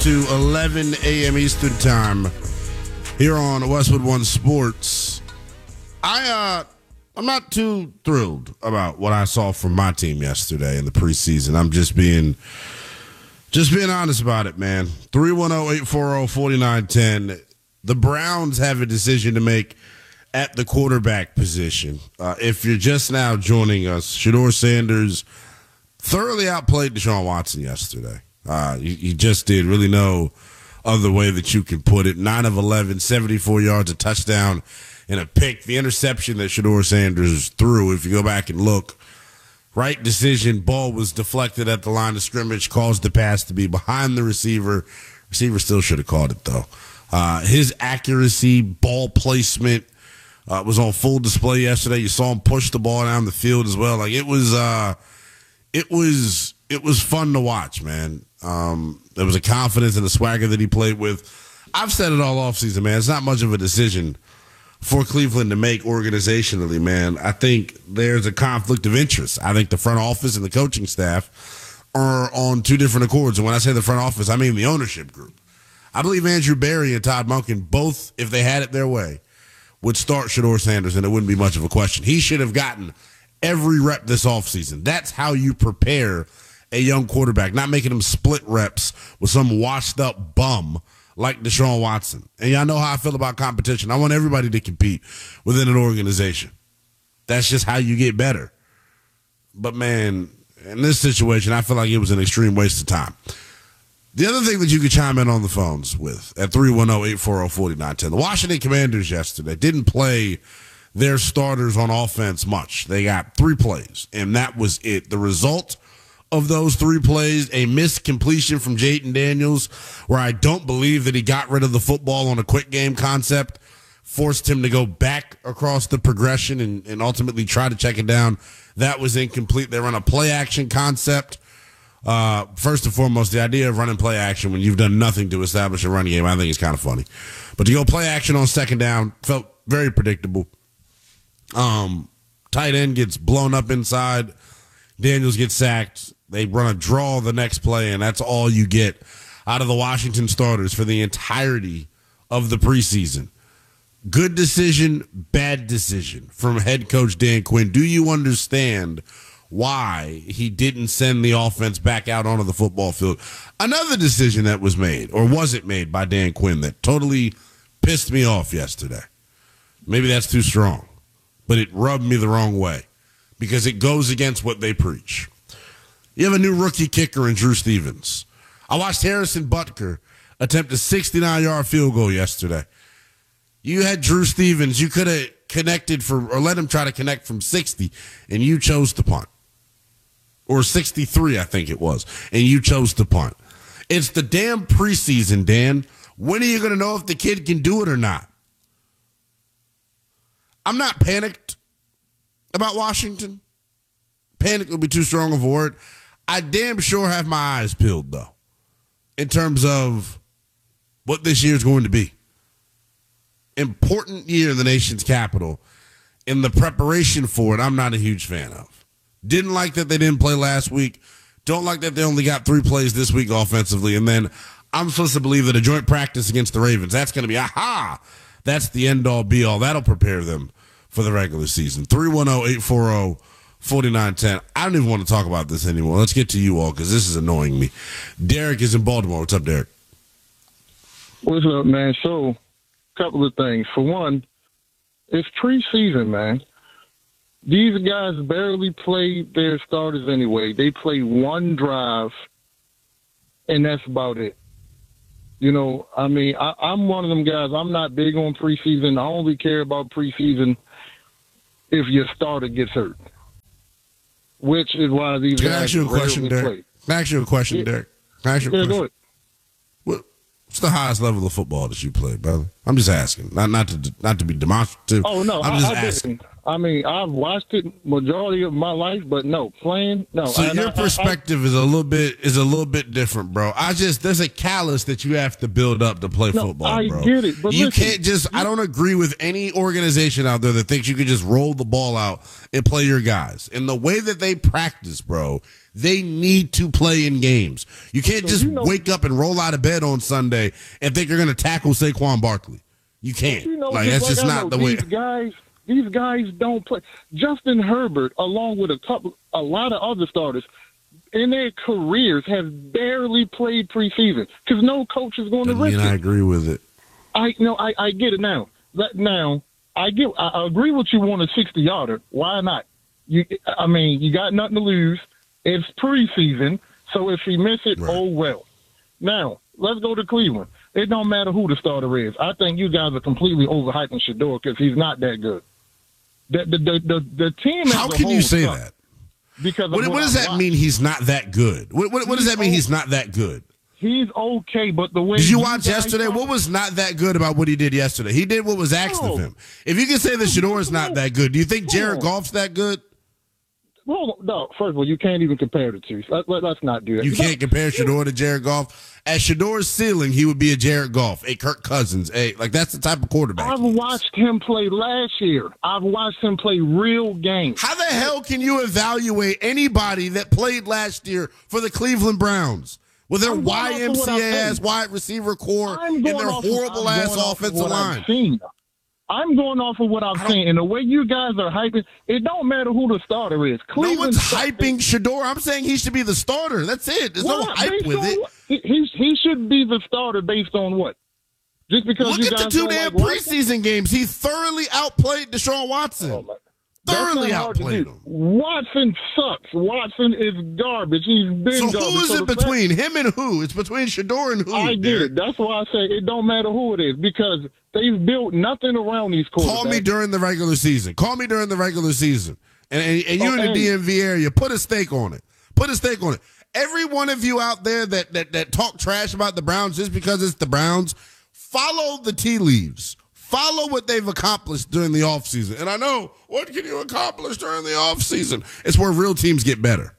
to 11 a.m. Eastern Time here on Westwood One Sports. I'm not too thrilled about what I saw from my team yesterday in the preseason. I'm just being honest about it, man. 310-840-4910. The Browns have a decision to make at the quarterback position. If you're just now joining us, Shedeur Sanders thoroughly outplayed Deshaun Watson yesterday. You just did. Really no other way that you can put it. 9 of 11, 74 yards, a touchdown, and a pick. The interception that Shedeur Sanders threw, if you go back and look, right decision, ball was deflected at the line of scrimmage, caused the pass to be behind the receiver. Receiver still should have caught it, though. His accuracy, ball placement was on full display yesterday. You saw him push the ball down the field as well. Like, it was fun to watch, man. There was a confidence and a swagger that he played with. I've said it all offseason, man. It's not much of a decision for Cleveland to make organizationally, man. I think there's a conflict of interest. I think the front office and the coaching staff are on two different accords. And when I say the front office, I mean the ownership group. I believe Andrew Berry and Todd Monken both, if they had it their way, would start Shedeur Sanders, and it wouldn't be much of a question. He should have gotten every rep this offseason. That's how you prepare a young quarterback, not making him split reps with some washed-up bum like Deshaun Watson. And y'all know how I feel about competition. I want everybody to compete within an organization. That's just how you get better. But, man, in this situation, I feel like it was an extreme waste of time. The other thing that you could chime in on the phones with at 310-840-4910, the Washington Commanders yesterday didn't play their starters on offense much. They got 3 plays, and that was it. The result of those 3 plays, a missed completion from Jayden Daniels, where I don't believe that he got rid of the football on a quick game concept, forced him to go back across the progression and ultimately try to check it down. That was incomplete. They run a play action concept. First and foremost, the idea of running play action when you've done nothing to establish a run game, I think is kind of funny. But to go play action on second down felt very predictable. Tight end gets blown up inside. Daniels gets sacked. They run a draw the next play, and that's all you get out of the Washington starters for the entirety of the preseason. Good decision, bad decision from head coach Dan Quinn. Do you understand why he didn't send the offense back out onto the football field? Another decision that was made, or was it made by Dan Quinn, that totally pissed me off yesterday. Maybe that's too strong, but it rubbed me the wrong way because it goes against what they preach. You have a new rookie kicker in Drew Stevens. I watched Harrison Butker attempt a 69-yard field goal yesterday. You had Drew Stevens. You could have connected or let him try to connect from 60, and you chose to punt. Or 63, I think it was, and you chose to punt. It's the damn preseason, Dan. When are you going to know if the kid can do it or not? I'm not panicked about Washington. Panic would be too strong of a word. I damn sure have my eyes peeled, though, in terms of what this year is going to be. Important year in the nation's capital. In the preparation for it, I'm not a huge fan of. Didn't like that they didn't play last week. Don't like that they only got 3 plays this week offensively. And then I'm supposed to believe that a joint practice against the Ravens, that's going to be, that's the end-all, be-all. That'll prepare them for the regular season. 310-840-4910. I don't even want to talk about this anymore. Let's get to you all because this is annoying me. Derek is in Baltimore. What's up, Derek? What's up, man? So, a couple of things. For one, it's preseason, man. These guys barely play their starters anyway. They play 1 drive, and that's about it. You know, I mean, I'm one of them guys. I'm not big on preseason. I only care about preseason if your starter gets hurt, which is why these Can guys I ask you a question, Derek? play. Can I ask you a question, Derek? Can I ask you a question? Go ahead. What's the highest level of football that you played, brother? I'm just asking, not to be demonstrative. Oh no, I'm just asking. I mean, I've watched it majority of my life, but no, playing, no. So your perspective is a little bit different, bro. There's a callus that you have to build up to play football, bro. I get it, but you listen, can't just. I don't agree with any organization out there that thinks you can just roll the ball out and play your guys. And the way that they practice, bro, they need to play in games. You can't just wake up and roll out of bed on Sunday and think you're going to tackle Saquon Barkley. You can't. That's just not the way. These guys don't play. Justin Herbert, along with a lot of other starters, in their careers have barely played preseason because no coach is going to risk it. I agree with it. I get it now. I agree with you on a 60-yarder. Why not? You got nothing to lose. It's preseason, so if he miss it, oh well. Now let's go to Cleveland. It don't matter who the starter is. I think you guys are completely overhyping Shedeur because he's not that good. The team. How can you say that? Because what does that mean? He's not that good. What does that mean? He's not that good. He's okay, but the way did you watch yesterday? What was not that good about what he did yesterday? He did what was asked of him. If you can say that Shedeur is not that good, do you think Jared Goff's that good? Well, no. First of all, you can't even compare the two. Let's not do that. You can't compare Shedeur to Jared Goff. At Shedeur's ceiling, he would be a Jared Goff, a Kirk Cousins, that's the type of quarterback. I've watched him play last year. I've watched him play real games. How the hell can you evaluate anybody that played last year for the Cleveland Browns with their YMCA-ass wide receiver core and their horrible-ass offensive line? I'm going off of what I've seen, and the way you guys are hyping, it don't matter who the starter is. No one's hyping Shedeur. I'm saying he should be the starter. That's it. There's no hype with it. He should be the starter based on what? Just because look at the two damn preseason games. He thoroughly outplayed Deshaun Watson. Thoroughly outplayed him. Watson sucks. Watson is garbage. He's been garbage. So who is it between him and who? It's between Shedeur and who? I get it. That's why I say it don't matter who it is because they've built nothing around these quarterbacks. Call me during the regular season. And you in the DMV area, put a stake on it. Every one of you out there that talk trash about the Browns just because it's the Browns, follow the tea leaves. Follow what they've accomplished during the offseason. And I know, what can you accomplish during the offseason? It's where real teams get better.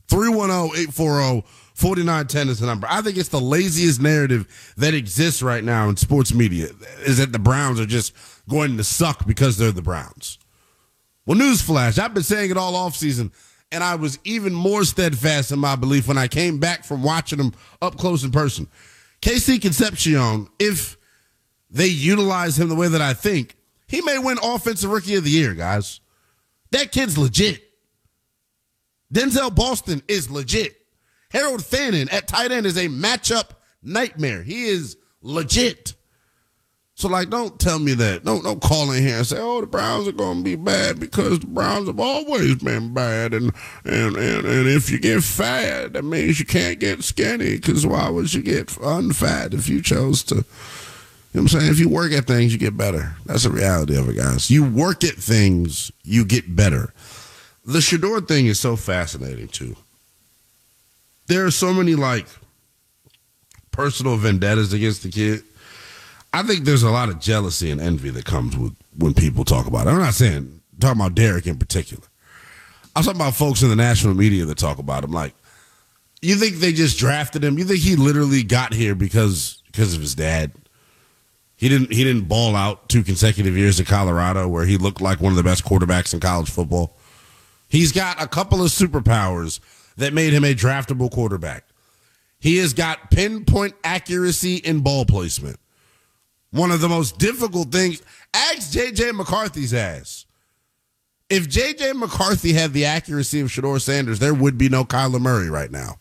310-840-4910 is the number. I think it's the laziest narrative that exists right now in sports media, is that the Browns are just going to suck because they're the Browns. Well, newsflash, I've been saying it all offseason, and I was even more steadfast in my belief when I came back from watching them up close in person. KC Concepcion, if they utilize him the way that I think, he may win Offensive Rookie of the Year, guys. That kid's legit. Denzel Boston is legit. Harold Fannin at tight end is a matchup nightmare. He is legit. So, don't tell me that. Don't call in here and say, the Browns are going to be bad because the Browns have always been bad. And if you get fat, that means you can't get skinny because why would you get unfat if you chose to? You know what I'm saying? If you work at things, you get better. That's the reality of it, guys. You work at things, you get better. The Shedeur thing is so fascinating, too. There are so many, personal vendettas against the kid. I think there's a lot of jealousy and envy that comes with when people talk about it. I'm not talking about Derek in particular. I'm talking about folks in the national media that talk about him. You think they just drafted him? You think he literally got here because of his dad? He didn't ball out 2 consecutive years at Colorado where he looked like one of the best quarterbacks in college football. He's got a couple of superpowers that made him a draftable quarterback. He has got pinpoint accuracy in ball placement. One of the most difficult things. Ask J.J. McCarthy's ass. If J.J. McCarthy had the accuracy of Shedeur Sanders, there would be no Kyler Murray right now.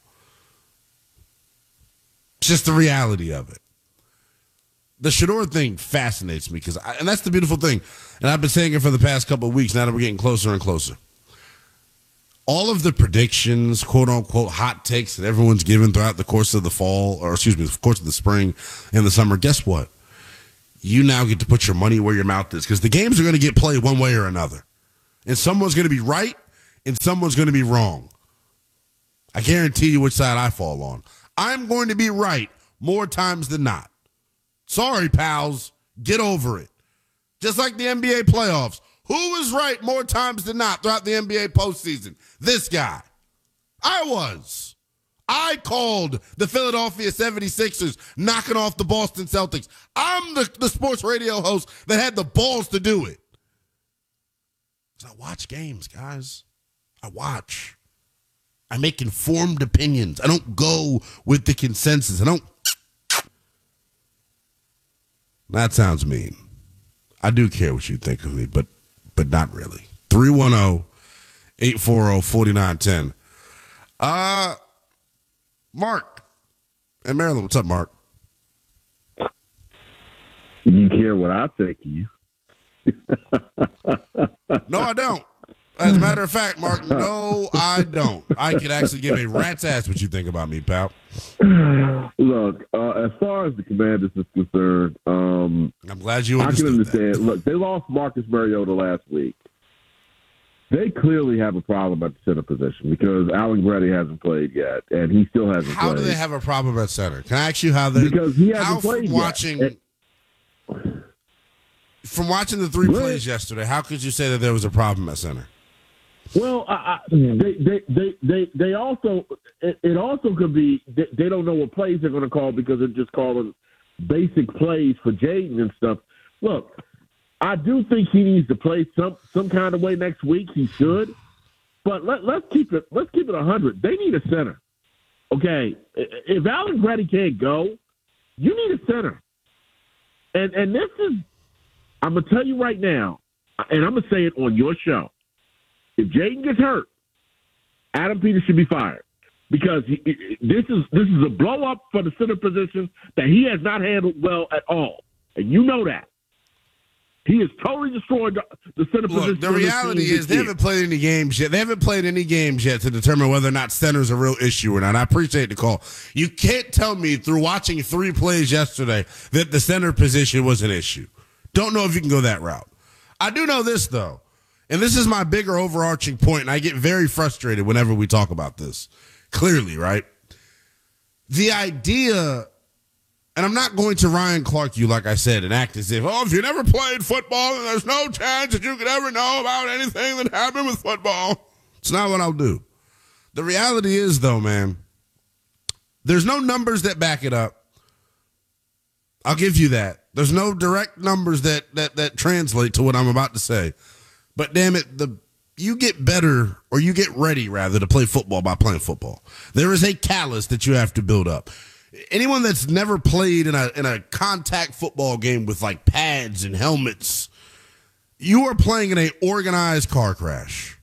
It's just the reality of it. The Shedeur thing fascinates me and that's the beautiful thing. And I've been saying it for the past couple of weeks. Now that we're getting closer and closer. All of the predictions, quote unquote, hot takes that everyone's given throughout the course of the the course of the spring and the summer. Guess what? You now get to put your money where your mouth is because the games are going to get played one way or another. And someone's going to be right and someone's going to be wrong. I guarantee you which side I fall on. I'm going to be right more times than not. Sorry, pals. Get over it. Just like the NBA playoffs. Who was right more times than not throughout the NBA postseason? This guy. I was. I called the Philadelphia 76ers knocking off the Boston Celtics. I'm the sports radio host that had the balls to do it. I watch games, guys. I watch. I make informed opinions. I don't go with the consensus. That sounds mean. I do care what you think of me, but not really. 310-840-4910. Mark in Maryland. What's up, Mark? You care what I think of you? No, I don't. As a matter of fact, Mark, no, I don't. I could actually give a rat's ass what you think about me, pal. Look, as far as the Commanders is concerned, I'm glad you understood I can understand. that. Look, they lost Marcus Mariota last week. They clearly have a problem at the center position because Alan Grady hasn't played yet, and he still hasn't played. How do they have a problem at center? Can I ask you how they? Because he hasn't played yet. From watching the three plays yesterday, how could you say that there was a problem at center? Well, they also it also could be they don't know what plays they're going to call because they're just calling basic plays for Jaden and stuff. Look, I do think he needs to play some kind of way next week. He should, but let's keep it 100. They need a center. Okay, if Alan Grady can't go, you need a center. And this is, I'm gonna tell you right now, and I'm gonna say it on your show. If Jaden gets hurt, Adam Peters should be fired because this is a blow up for the center position that he has not handled well at all, and you know that. He has totally destroyed the center position. Look, the reality is they haven't played any games yet. They haven't played any games yet to determine whether or not center's a real issue or not. I appreciate the call. You can't tell me through watching three plays yesterday that the center position was an issue. Don't know if you can go that route. I do know this, though, and this is my bigger overarching point, and I get very frustrated whenever we talk about this. Clearly, right? The idea... And I'm not going to Ryan Clark you, like I said, and act as if, if you never played football, then there's no chance that you could ever know about anything that happened with football. It's not what I'll do. The reality is, though, man, there's no numbers that back it up. I'll give you that. There's no direct numbers that translate to what I'm about to say. But damn it, you get better, or you get ready, rather, to play football by playing football. There is a callus that you have to build up. Anyone that's never played in a contact football game with like pads and helmets, you are playing in an organized car crash.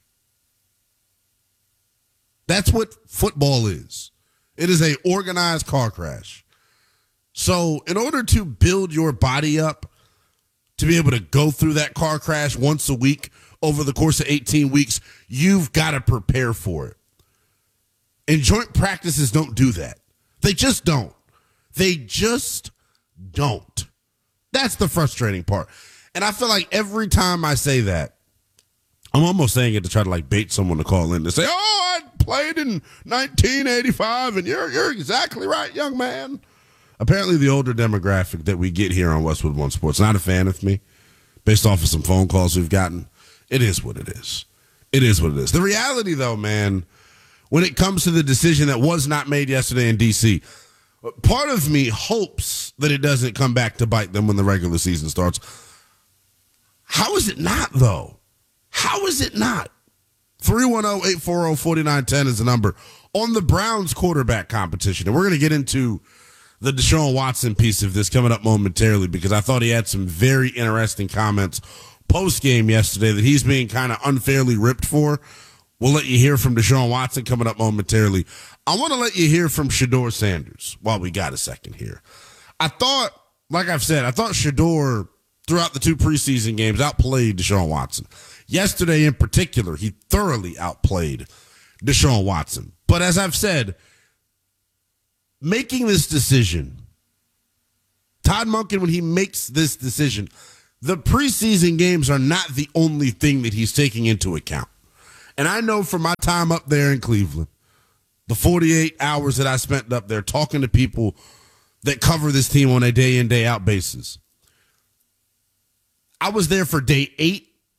That's what football is. It is an organized car crash. So in order to build your body up to be able to go through that car crash once a week over the course of 18 weeks, you've got to prepare for it. And joint practices don't do that. They just don't. They just don't. That's the frustrating part. And I feel like every time I say that, I'm almost saying it to try to like bait someone to call in to say, I played in 1985 and you're exactly right, young man. Apparently the older demographic that we get here on Westwood One Sports, not a fan of me, based off of some phone calls we've gotten. It is what it is. It is what it is. The reality, though, man, when it comes to the decision that was not made yesterday in D.C., part of me hopes that it doesn't come back to bite them when the regular season starts. How is it not, though? How is it not? 310-840-4910 is the number on the Browns quarterback competition. And we're going to get into the Deshaun Watson piece of this coming up momentarily because I thought he had some very interesting comments post-game yesterday that he's being kind of unfairly ripped for. We'll let you hear from Deshaun Watson coming up momentarily. I want to let you hear from Shedeur Sanders while we got a second here. I thought, like I've said, Shedeur, throughout the two preseason games, outplayed Deshaun Watson. Yesterday in particular, he thoroughly outplayed Deshaun Watson. But as I've said, making this decision, Todd Monken, when he makes this decision, the preseason games are not the only thing that he's taking into account. And I know from my time up there in Cleveland, the 48 hours that I spent up there talking to people that cover this team on a day in, day out basis, I was there for day 8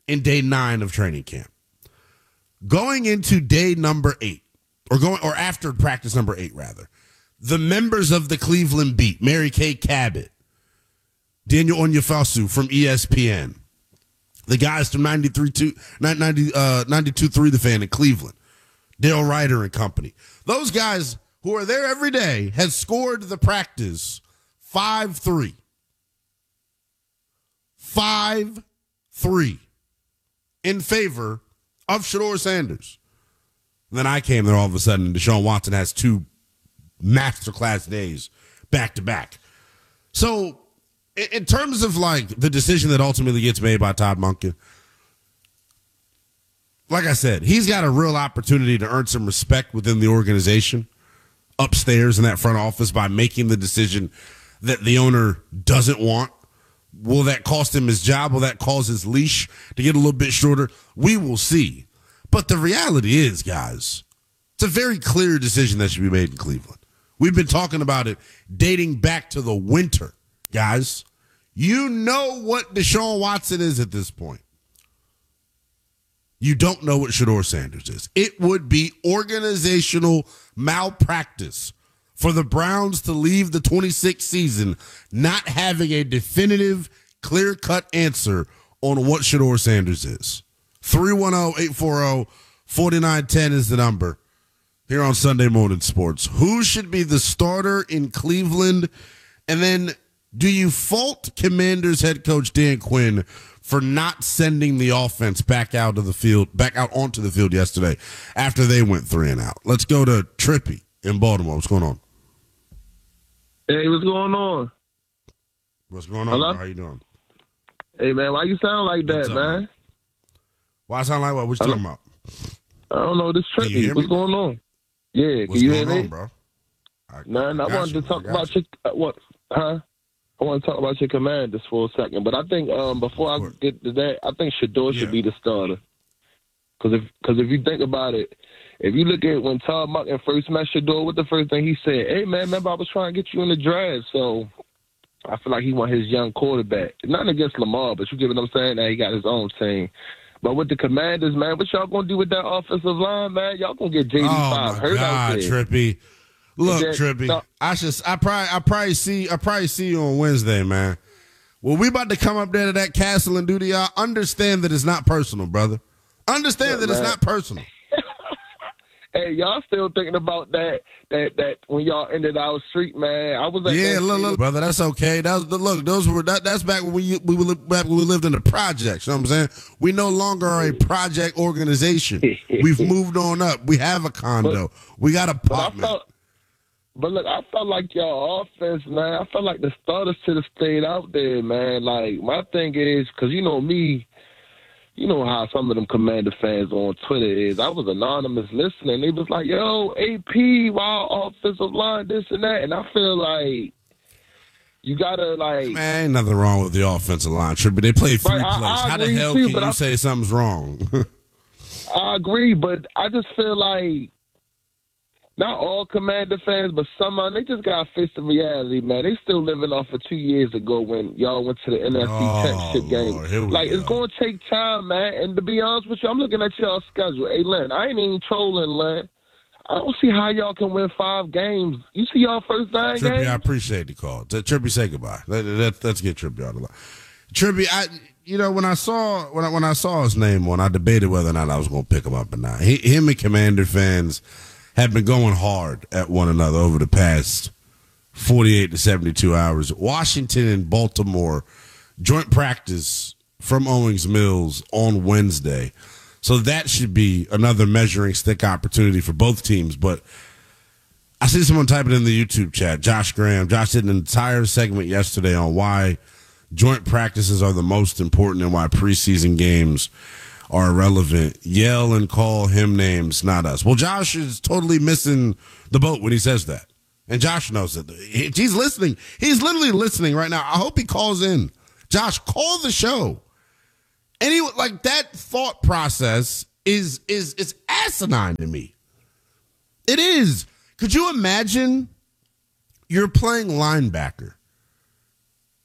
in day 9 of training camp. Going into day number 8, or after practice number 8, rather, the members of the Cleveland beat, Mary Kay Cabot, Daniel Onyefasu from ESPN, the guys from 92.3 The Fan in Cleveland, Dale Ryder and company. Those guys who are there every day had scored the practice 5-3. 5-3 in favor of Shedeur Sanders. And then I came there all of a sudden, and Deshaun Watson has 2 masterclass days back to back. So, in terms of like the decision that ultimately gets made by Todd Monken, like I said, he's got a real opportunity to earn some respect within the organization upstairs in that front office by making the decision that the owner doesn't want. Will that cost him his job? Will that cause his leash to get a little bit shorter? We will see. But the reality is, guys, it's a very clear decision that should be made in Cleveland. We've been talking about it dating back to the winter, guys. You know what Deshaun Watson is at this point. You don't know what Shedeur Sanders is. It would be organizational malpractice for the Browns to leave the 26th season not having a definitive, clear-cut answer on what Shedeur Sanders is. 310-840-4910 is the number here on Sunday Morning Sports. Who should be the starter in Cleveland? And then do you fault Commanders head coach Dan Quinn for not sending the offense back out onto the field yesterday after they went 3-and-out? Let's go to Trippy in Baltimore. What's going on? Hey, what's going on? What's going on? Hello? How you doing? Hey, man, why you sound like that, man? Why I sound like what? What you talking about? I don't know. This trippy. What's going on? Yeah, What's can you going hear me? on, bro? I wanted to talk about your what? Huh? I want to talk about your Commanders for a second, but I think before I get to that, I think Shedeur should be the starter. Because if you think about it, if you look at when Todd Monken first met Shedeur, what the first thing he said? Hey, man, remember I was trying to get you in the draft, so I feel like he want his young quarterback. Nothing against Lamar, but you get what I'm saying? That he got his own team. But with the Commanders, man, what y'all gonna do with that offensive line, man? Y'all gonna get JD5 hurt out there. Trippy. Look, Trippy. No. I probably see you on Wednesday, man. Well, we about to come up there to that castle and do the understand that it's not personal, brother. Understand that it's not personal. Hey, y'all still thinking about that when y'all ended our streak, man? I was at look, brother, that's okay. That's back when we lived in the projects. You know what I'm saying? We no longer are a project organization. We've moved on up. We have a condo. We got an apartment. But look, I felt like y'all offense, man. I felt like the starters should have stayed out there, man. Like my thing is, because you know me. You know how some of them Commander fans on Twitter is. I was anonymous listening. They was like, yo, AP, wild offensive line, this and that. And I feel like you got to, like... Man, ain't nothing wrong with the offensive line, Trippy. They play 3 plays. How the hell can you say something's wrong? I agree, but I just feel like not all Commander fans, but some of them, they just got to face the reality, man. They still living off of 2 years ago when y'all went to the NFC Championship game. Like, it's going to take time, man. And to be honest with you, I'm looking at y'all's schedule. Hey, Len, I ain't even trolling, Len. I don't see how y'all can win 5 games. You see y'all first 9 Trippy, games? I appreciate the call. Trippy, say goodbye. Let's get Trippy out of the line. Trippy, when I saw his name on, I debated whether or not I was going to pick him up or not. Him and Commander fans have been going hard at one another over the past 48 to 72 hours. Washington and Baltimore, joint practice from Owings Mills on Wednesday. So that should be another measuring stick opportunity for both teams. But I see someone typing in the YouTube chat, Josh Graham. Josh did an entire segment yesterday on why joint practices are the most important and why preseason games are irrelevant. Yell and call him names, not us. Well, Josh is totally missing the boat when he says that. And Josh knows it. He's listening. He's literally listening right now. I hope he calls in. Josh, call the show. Anyway, like that thought process is asinine to me. It is. Could you imagine you're playing linebacker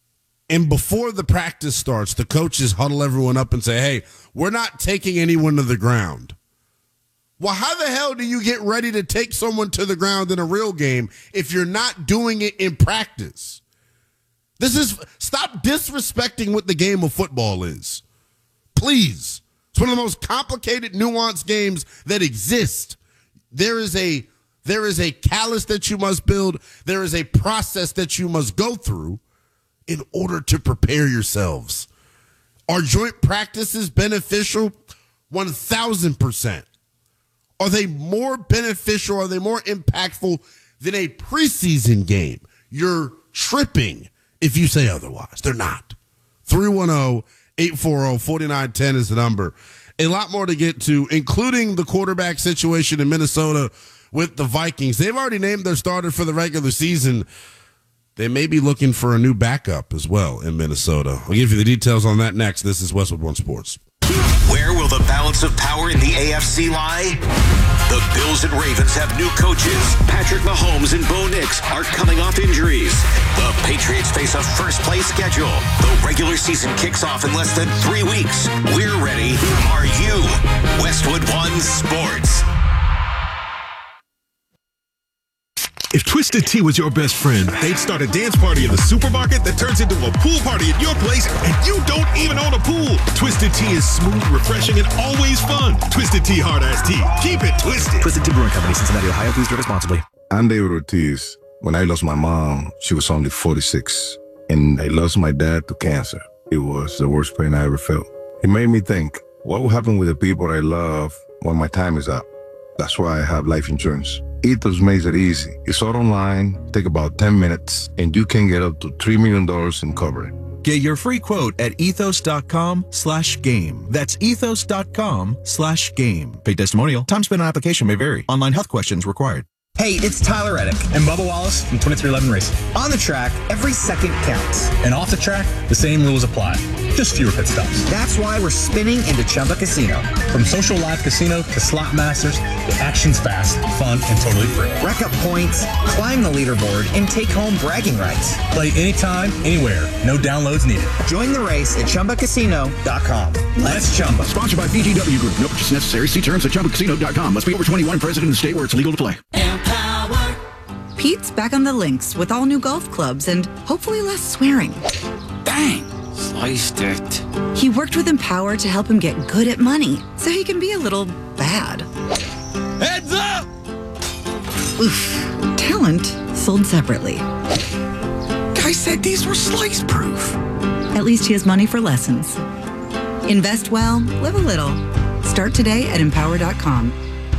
And before the practice starts, the coaches huddle everyone up and say, hey, we're not taking anyone to the ground. Well, how the hell do you get ready to take someone to the ground in a real game if you're not doing it in practice? Stop disrespecting what the game of football is. Please. It's one of the most complicated, nuanced games that exist. There is a callus that you must build. There is a process that you must go through in order to prepare yourselves. Are joint practices beneficial? 1,000%. Are they more beneficial? Are they more impactful than a preseason game? You're tripping if you say otherwise. They're not. 310-840-4910 is the number. A lot more to get to, including the quarterback situation in Minnesota with the Vikings. They've already named their starter for the regular season. They may be looking for a new backup as well in Minnesota. I'll give you the details on that next. This is Westwood One Sports. Where will the balance of power in the AFC lie? The Bills and Ravens have new coaches. Patrick Mahomes and Bo Nix are coming off injuries. The Patriots face a first-place schedule. The regular season kicks off in less than 3 weeks. We're ready. Are you? Westwood One Sports. If Twisted Tea was your best friend, they'd start a dance party in the supermarket that turns into a pool party at your place, and you don't even own a pool. Twisted Tea is smooth, refreshing, and always fun. Twisted Tea Hard Iced Tea. Keep it twisted. Twisted Tea Brewing Company, Cincinnati, Ohio. Please drink responsibly. I'm David Ortiz. When I lost my mom, she was only 46, and I lost my dad to cancer. It was the worst pain I ever felt. It made me think, what will happen with the people I love when my time is up? That's why I have life insurance. Ethos makes it easy. It's all online, take about 10 minutes, and you can get up to $3 million in coverage. Get your free quote at ethos.com/game. That's ethos.com/game. Paid testimonial. Time spent on application may vary. Online health questions required. Hey, it's Tyler Reddick and Bubba Wallace from 2311 Racing. On the track, every second counts. And off the track, the same rules apply. Just fewer pit stops. That's why we're spinning into Chumba Casino. From social live casino to slot masters, the action's fast, fun, and totally free. Rack up points, climb the leaderboard, and take home bragging rights. Play anytime, anywhere. No downloads needed. Join the race at ChumbaCasino.com. Let's Chumba. Sponsored by BGW Group. No purchase necessary. See terms at ChumbaCasino.com. Must be over 21 and present in the state where it's legal to play. Empower. Pete's back on the links with all new golf clubs and hopefully less swearing. Dang. Sliced it. He worked with Empower to help him get good at money so he can be a little bad. Heads up! Oof. Talent sold separately. Guy said these were slice proof. At least he has money for lessons. Invest well, live a little. Start today at Empower.com.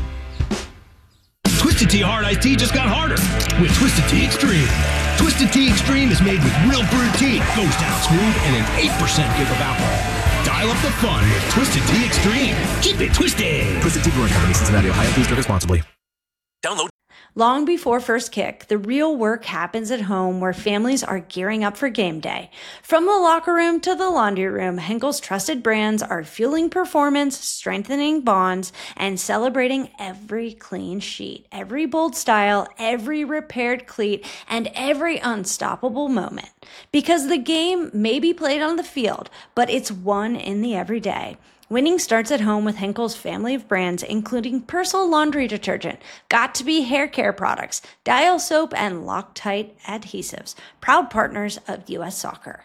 Twisted Tea Hard Iced Tea just got harder with Twisted Tea Extreme. Twisted Tea Extreme is made with real brewed tea, goes down smooth, and an 8% give of alcohol. Dial up the fun with Twisted Tea Extreme. Keep it twisted. Twisted Tea Brewing Company, Cincinnati, Ohio. Please drink responsibly. Download. Long before first kick, the real work happens at home where families are gearing up for game day. From the locker room to the laundry room, Henkel's trusted brands are fueling performance, strengthening bonds, and celebrating every clean sheet, every bold style, every repaired cleat, and every unstoppable moment. Because the game may be played on the field, but it's won in the everyday. Winning starts at home with Henkel's family of brands, including Persil laundry detergent, Got2b hair care products, Dial soap, and Loctite adhesives. Proud partners of U.S. Soccer.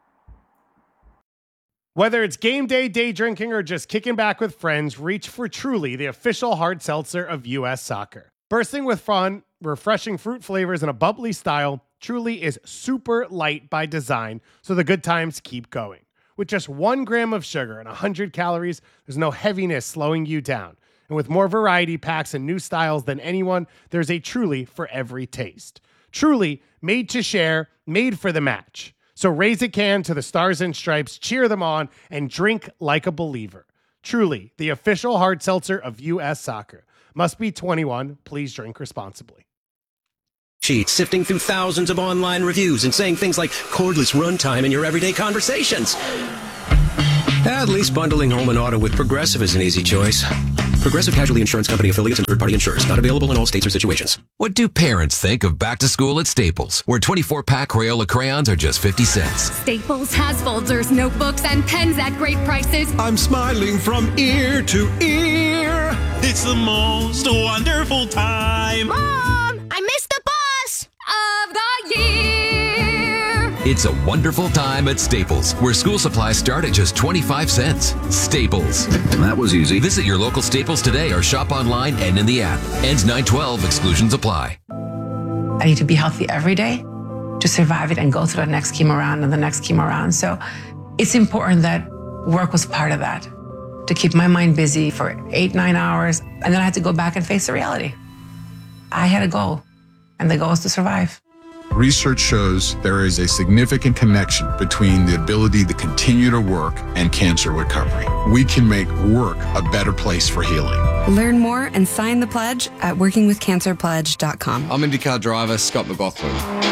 Whether it's game day, day drinking, or just kicking back with friends, reach for Truly, the official hard seltzer of U.S. Soccer. Bursting with fun, refreshing fruit flavors, and a bubbly style, Truly is super light by design, so the good times keep going. With just 1 gram of sugar and 100 calories, there's no heaviness slowing you down. And with more variety packs and new styles than anyone, there's a Truly for every taste. Truly, made to share, made for the match. So raise a can to the Stars and Stripes, cheer them on, and drink like a believer. Truly, the official hard seltzer of U.S. Soccer. Must be 21. Please drink responsibly. Sheets, sifting through thousands of online reviews and saying things like cordless runtime in your everyday conversations. At least bundling home and auto with Progressive is an easy choice. Progressive Casualty Insurance Company affiliates and third-party insurers. Not available in all states or situations. What do parents think of back to school at Staples, where 24-pack Crayola crayons are just 50 cents? Staples has folders, notebooks, and pens at great prices. I'm smiling from ear to ear. It's the most wonderful time. Mom, I missed the bus of the year. It's a wonderful time at Staples, where school supplies start at just 25 cents. Staples. That was easy. Visit your local Staples today or shop online and in the app. Ends 9/12. Exclusions apply. I need to be healthy every day to survive it and go through the next chemo round and the next chemo round. So it's important that work was part of that, to keep my mind busy for 8-9 hours. And then I had to go back and face the reality. I had a goal, and the goal is to survive. Research shows there is a significant connection between the ability to continue to work and cancer recovery. We can make work a better place for healing. Learn more and sign the pledge at workingwithcancerpledge.com. I'm IndyCar driver Scott McLaughlin.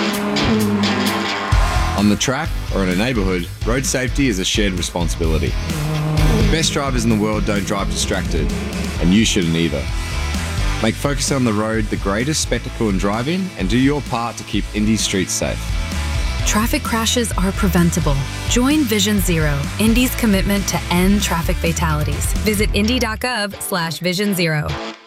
On the track or in a neighbourhood, road safety is a shared responsibility. The best drivers in the world don't drive distracted, and you shouldn't either. Make focusing on the road the greatest spectacle in driving and do your part to keep Indy streets safe. Traffic crashes are preventable. Join Vision Zero, Indy's commitment to end traffic fatalities. Visit indy.gov/Vision Zero.